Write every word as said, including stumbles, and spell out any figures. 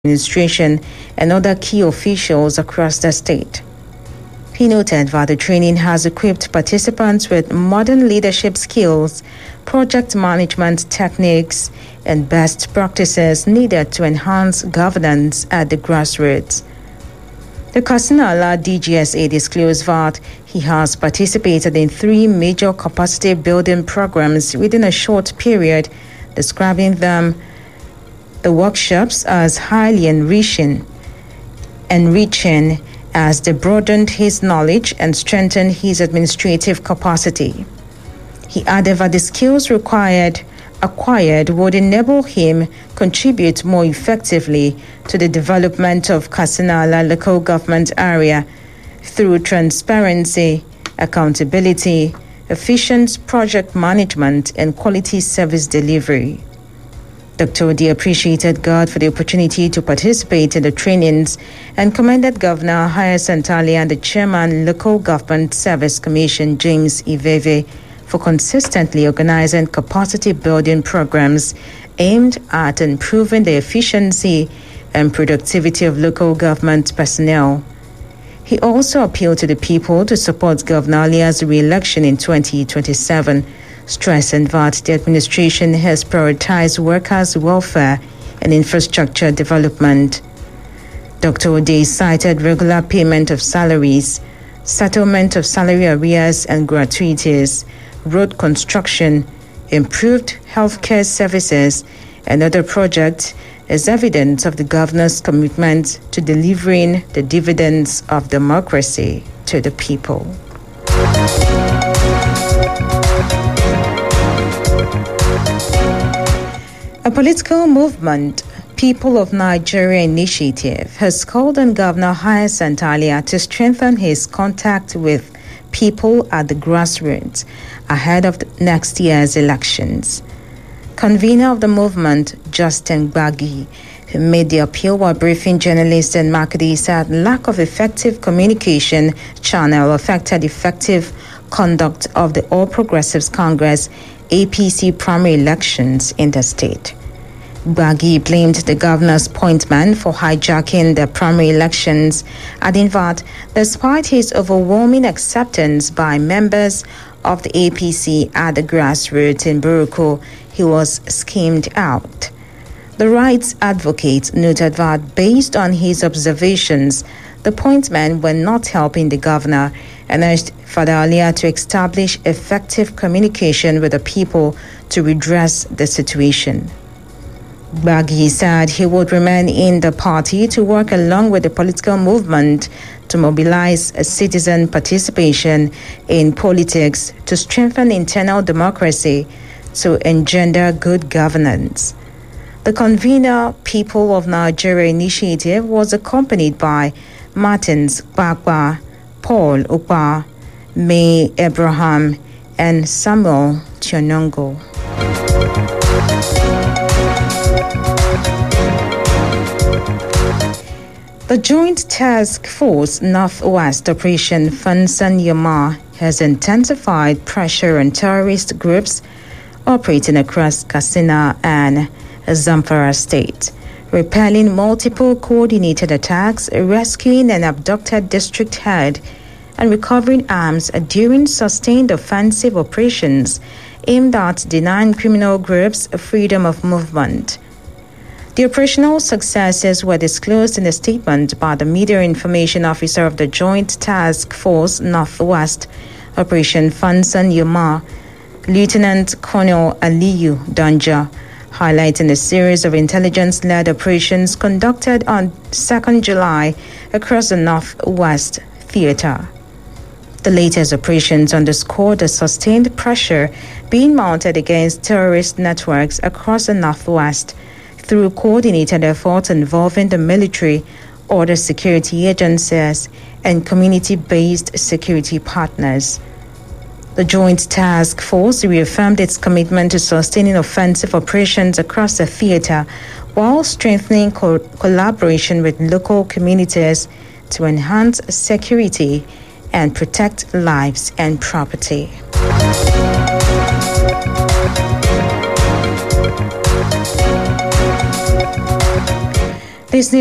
administration and other key officials across the state. He noted that the training has equipped participants with modern leadership skills, project management techniques, and best practices needed to enhance governance at the grassroots. The Katsina D G S A disclosed that he has participated in three major capacity building programs within a short period, describing them, the workshops, as highly enriching, enriching as they broadened his knowledge and strengthened his administrative capacity. He added that the skills required acquired would enable him contribute more effectively to the development of Katsina local government area through transparency, accountability, efficient project management, and quality service delivery. Doctor Odi appreciated God for the opportunity to participate in the trainings and commended Governor Hyacinth Alia and the Chairman Local Government Service Commission James Iveve for consistently organizing capacity building programs aimed at improving the efficiency and productivity of local government personnel. He also appealed to the people to support Governor Alia's re-election in twenty twenty-seven, stressing that the administration has prioritized workers' welfare and infrastructure development. Doctor Ode cited regular payment of salaries, settlement of salary arrears and gratuities, road construction, improved healthcare services, and other projects as evidence of the governor's commitment to delivering the dividends of democracy to the people. A political movement, People of Nigeria Initiative, has called on Governor Hyacinth Alia to strengthen his contact with people at the grassroots ahead of the next year's elections. Convener of the movement, Justin Gbagi, who made the appeal while briefing journalists in Makudi, said lack of effective communication channel affected effective conduct of the All Progressives Congress A P C primary elections in the state. Gbagi blamed the governor's appointment for hijacking the primary elections, adding that despite his overwhelming acceptance by members of the A P C at the grassroots in Buruko, he was schemed out. The rights advocate noted that based on his observations, the appointment were not helping the governor and urged Father Alia to establish effective communication with the people to redress the situation. Gbagi said he would remain in the party to work along with the political movement to mobilize citizen participation in politics to strengthen internal democracy to engender good governance. The convener, People of Nigeria Initiative, was accompanied by Martins Bakwa, Paul Ukpa, May Abraham, and Samuel Chionongo. The Joint Task Force Northwest Operation Fansan Yama has intensified pressure on terrorist groups operating across Katsina and Zamfara state, repelling multiple coordinated attacks, rescuing an abducted district head, and recovering arms during sustained offensive operations aimed at denying criminal groups freedom of movement. The operational successes were disclosed in a statement by the Media Information Officer of the Joint Task Force Northwest Operation Fansan Yama, Lieutenant Colonel Aliyu Danja, highlighting a series of intelligence-led operations conducted on second of July across the Northwest Theater. The latest operations underscored the sustained pressure being mounted against terrorist networks across the Northwest through coordinated efforts involving the military, other security agencies, and community-based security partners. The Joint Task Force reaffirmed its commitment to sustaining offensive operations across the theater while strengthening co- collaboration with local communities to enhance security and protect lives and property. This